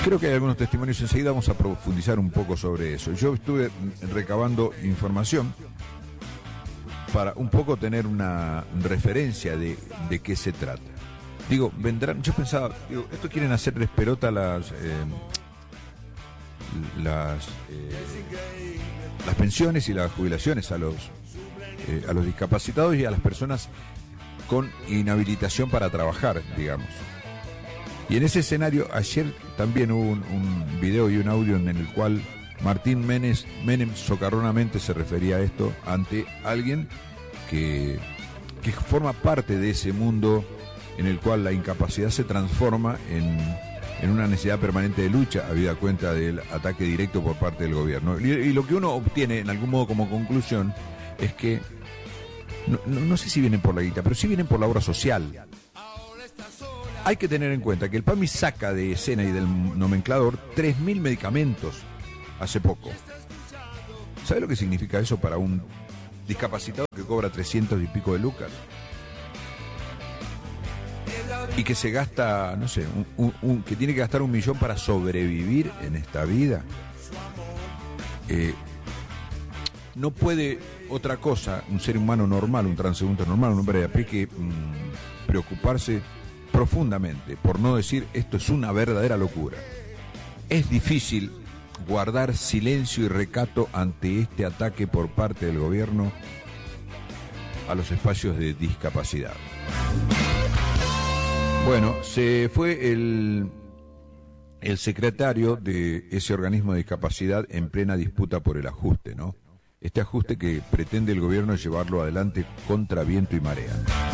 Creo que hay algunos testimonios, enseguida vamos a profundizar un poco sobre eso. Yo estuve recabando información para un poco tener una referencia de qué se trata. Digo, vendrán, yo pensaba, esto quieren hacerles pelota las pensiones y las jubilaciones a los discapacitados y a las personas con inhabilitación para trabajar, digamos. Y en ese escenario, ayer también hubo un video y un audio en el cual Martín Menem socarronamente se refería a esto ante alguien que forma parte de ese mundo en el cual la incapacidad se transforma en una necesidad permanente de lucha, habida cuenta del ataque directo por parte del gobierno. Y lo que uno obtiene, en algún modo, como conclusión, es que, no sé si vienen por la guita, pero sí vienen por la obra social. Hay que tener en cuenta que el PAMI saca de escena y del nomenclador 3.000 medicamentos hace poco. ¿Sabe lo que significa eso para un discapacitado que cobra 300 y pico de lucas? Y que se gasta, no sé, que tiene que gastar 1 millón para sobrevivir en esta vida. No puede otra cosa, un ser humano normal, un transeúnte normal, un hombre de a pie, que preocuparse profundamente, por no decir esto es una verdadera locura. Es difícil guardar silencio y recato ante este ataque por parte del gobierno a los espacios de discapacidad. Bueno, se fue el secretario de ese organismo de discapacidad en plena disputa por el ajuste, ¿no? Este ajuste que pretende el gobierno llevarlo adelante contra viento y marea.